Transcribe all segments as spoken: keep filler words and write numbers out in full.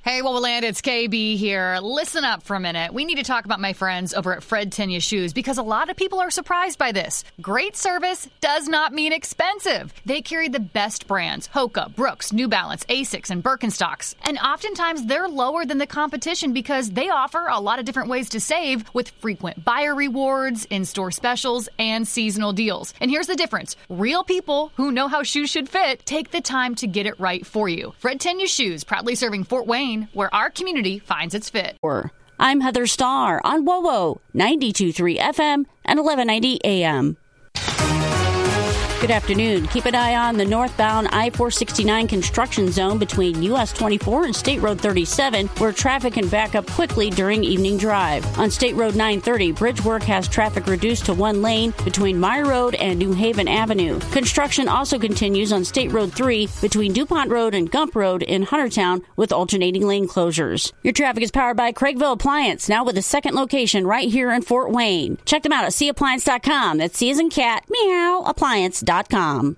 Hey, what will land? It's K B here. Listen up for a minute. We need to talk about my friends over at Fred Tenya Shoes because a lot of people are surprised by this. Great service does not mean expensive. They carry the best brands, Hoka, Brooks, New Balance, Asics, and Birkenstocks. And oftentimes they're lower than the competition because they offer a lot of different ways to save with frequent buyer rewards, in-store specials, and seasonal deals. And here's the difference. Real people who know how shoes should fit take the time to get it right for you. Fred Tenya Shoes, proudly serving Fort Wayne, where our community finds its fit. I'm Heather Starr on WOWO ninety-two point three F M and eleven ninety A M. Good afternoon. Keep an eye on the northbound I four sixty-nine construction zone between U S twenty-four and State Road thirty-seven, where traffic can back up quickly during evening drive. On State Road nine thirty, bridge work has traffic reduced to one lane between Meyer Road and New Haven Avenue. Construction also continues on State Road three between DuPont Road and Gump Road in Huntertown with alternating lane closures. Your traffic is powered by Craigville Appliance, now with a second location right here in Fort Wayne. Check them out at c appliance dot com. That's C as in cat, meow, appliance dot com.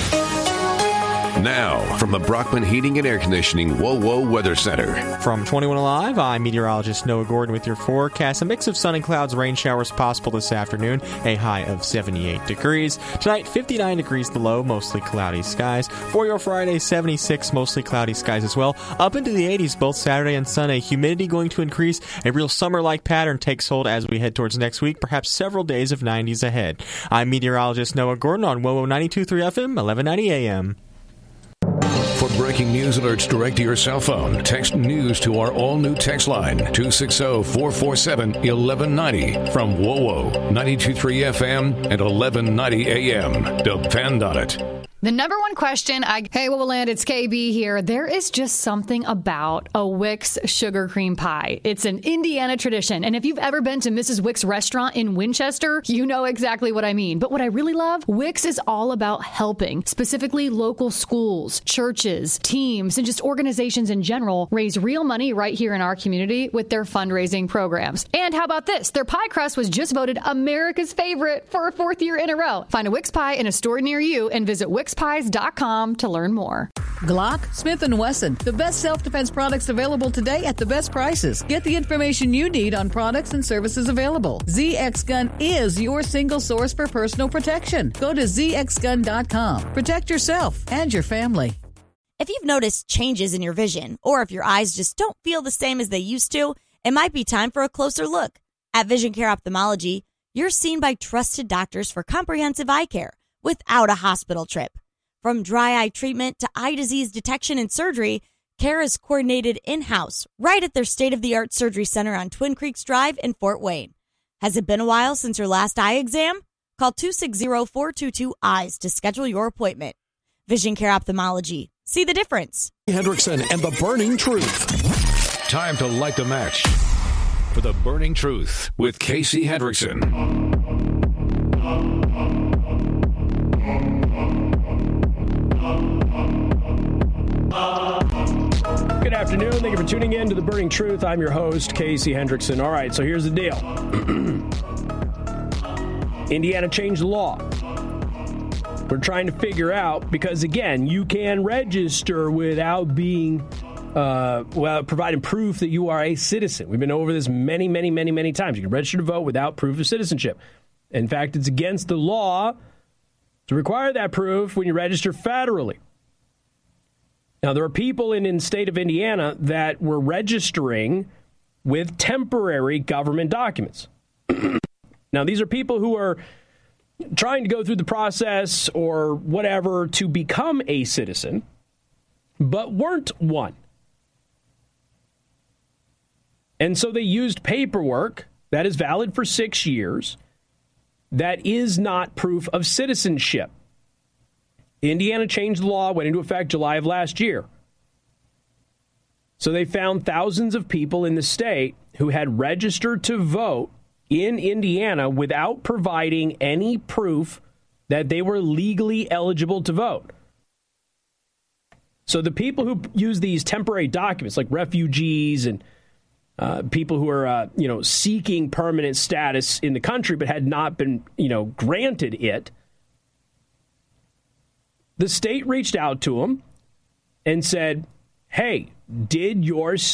Now, from the Brockman Heating and Air Conditioning WOWO Weather Center. From twenty-one Alive, I'm meteorologist Noah Gordon with your forecast. A mix of sun and clouds, rain showers possible this afternoon. A high of seventy-eight degrees. Tonight, fifty-nine degrees the low, mostly cloudy skies. For your Friday, seventy-six, mostly cloudy skies as well. Up into the eighties both Saturday and Sunday. Humidity going to increase. A real summer-like pattern takes hold as we head towards next week. Perhaps several days of nineties ahead. I'm meteorologist Noah Gordon on WOWO ninety-two point three F M, eleven ninety A M. For breaking news alerts direct to your cell phone, text news to our all-new text line, two six zero, four four seven, one one nine zero. From WOWO, ninety-two point three F M and eleven ninety A M. Depend on it. The number one question, I, hey, what will land? It's K B here. There is just something about a Wix sugar cream pie. It's an Indiana tradition. And if you've ever been to Missus Wix restaurant in Winchester, you know exactly what I mean. But what I really love, Wix is all about helping, specifically local schools, churches, teams, and just organizations in general raise real money right here in our community with their fundraising programs. And how about this? Their pie crust was just voted America's favorite for a fourth year in a row. Find a Wix pie in a store near you and visit Wix pies dot com to learn more. Glock, Smith and Wesson, the best self-defense products available today at the best prices. Get the information you need on products and services available. Z X Gun is your single source for personal protection. Go to z x gun dot com. Protect yourself and your family. If you've noticed changes in your vision, or if your eyes just don't feel the same as they used to, it might be time for a closer look. At Vision Care Ophthalmology, you're seen by trusted doctors for comprehensive eye care without a hospital trip. From dry eye treatment to eye disease detection and surgery, care is coordinated in-house right at their state-of-the-art surgery center on Twin Creeks Drive in Fort Wayne. Has it been a while since your last eye exam? Call two six zero, four two two, eyes to schedule your appointment. Vision Care Ophthalmology. See the difference. Hendrickson and the Burning Truth. Time to light the match for the Burning Truth with Casey Hendrickson. Good afternoon. Thank you for tuning in to The Burning Truth. I'm your host, Casey Hendrickson. All right, so here's the deal. Indiana changed the law. We're trying to figure out, because, again, you can register without being, uh, well, providing proof that you are a citizen. We've been over this many, many, many, many times. You can register to vote without proof of citizenship. In fact, it's against the law to require that proof when you register federally. Now, there are people in, in the state of Indiana that were registering with temporary government documents. Now, these are people who are trying to go through the process or whatever to become a citizen, but weren't one. And so they used paperwork that is valid for six years that is not proof of citizenship. Indiana changed the law, went into effect July of last year. So they found thousands of people in the state who had registered to vote in Indiana without providing any proof that they were legally eligible to vote. So the people who use these temporary documents, like refugees and uh, people who are, uh, you know, seeking permanent status in the country but had not been, you know, granted it, the state reached out to them and said, hey, did your